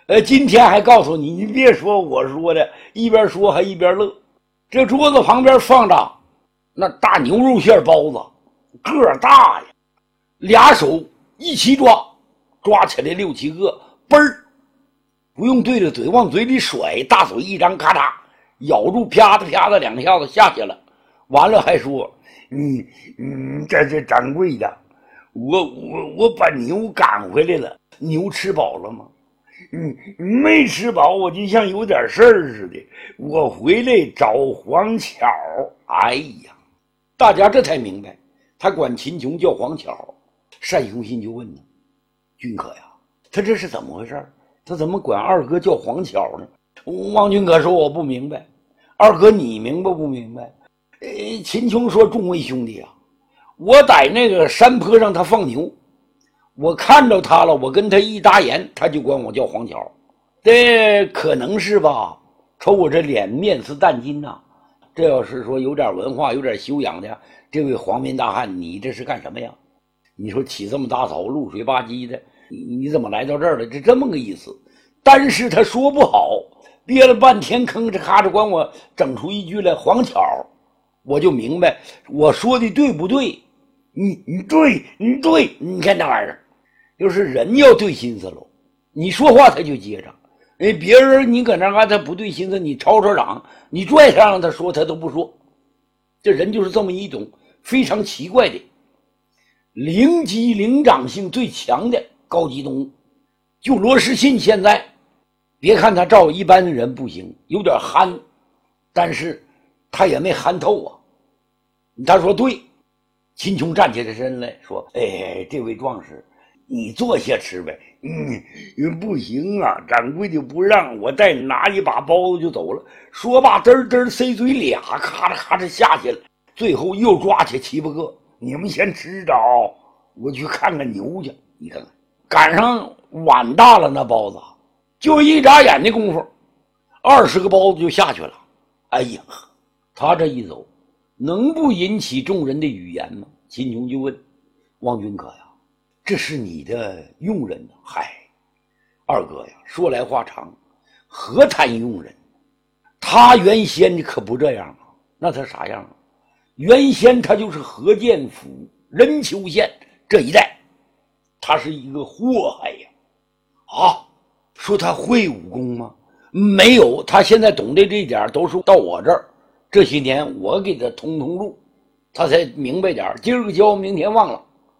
今天还告诉你，你别说我说的，一边说还一边乐。这桌子旁边放着那大牛肉馅包子，个儿大呀，俩手一起抓，抓起来6、7个，嘣儿，不用对着嘴往嘴里甩，大嘴一张，咔嚓咬住，啪嗒啪嗒2下子下去了。完了还说这掌柜的，我把牛赶回来了，牛吃饱了吗？没吃饱，我就像有点事儿似的，我回来找黄巧。哎呀，大家这才明白，他管秦琼叫黄巧。单雄信就问呢，君可呀，他这是怎么回事？他怎么管二哥叫黄巧呢？王君可说我不明白。二哥你明白不明白？秦琼说，众位兄弟啊，我在那个山坡上他放牛，我看着他了，我跟他一搭言，他就管我叫黄巧。这可能是吧，瞅我这脸面似淡金呐，这要是说有点文化有点修养的，这位黄面大汉，你这是干什么呀？你说起这么大早，露水吧唧的，你怎么来到这儿了？这么个意思。但是他说不好，憋了半天吭哧咔哧管我整出一句来黄巧，我就明白我说的对不对。你对，你看那玩意儿，就是人要对心思喽，你说话他就接着。别人你搁那嘎他不对心思，你吵嚷，你拽他让他说他都不说。这人就是这么一种非常奇怪的灵机灵长性最强的高级动物。就罗士信现在，别看他照一般的人不行，有点憨，但是他也没憨透啊。他说对。秦琼站起来身来说，这位壮士，你坐下吃呗。不行啊，掌柜的不让，我再拿一把包子就走了。说罢嘚嘚塞嘴俩，咔嚓咔嚓下去了，最后又抓起7、8个。你们先吃着，我去看看牛去。你看看，赶上碗大了，那包子就一眨眼的功夫，20个包子就下去了。哎呀，他这一走，能不引起众人的语言吗？秦琼就问王君可呀，这是你的佣人呢？嗨，二哥呀，说来话长，何谈佣人？他原先可不这样啊，那他啥样啊？原先他就是河间府任丘县这一带，他是一个祸害呀。说他会武功吗？没有，他现在懂得这一点都是到我这儿，这些年我给他通路，他才明白点，今儿个教，明天忘了。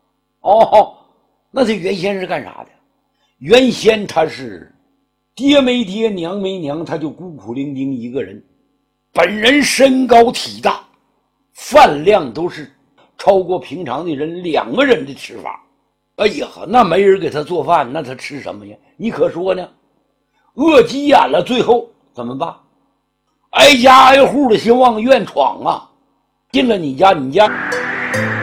那他原先是干啥的？原先他是爹没爹娘没娘，他就孤苦伶仃一个人，本人身高体大，饭量都是超过平常的人2个人的吃法。哎呀，那没人给他做饭，那他吃什么呀？你可说呢？饿急眼了，最后怎么办？挨家挨户的先往院闯啊，进了你家